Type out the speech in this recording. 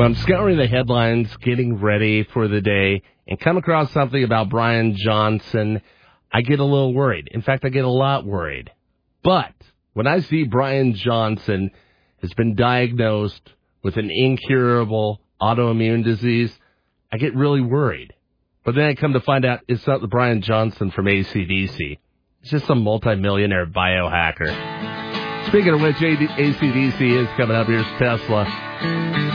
When I'm scouring the headlines, getting ready for the day, and come across something about Brian Johnson, I get a little worried. In fact, I get a lot worried. But when I see Brian Johnson has been diagnosed with an incurable autoimmune disease, I get really worried. But then I come to find out it's not the Brian Johnson from AC/DC. It's just some multimillionaire biohacker. Speaking of which, AC/DC is coming up. Here's Tesla.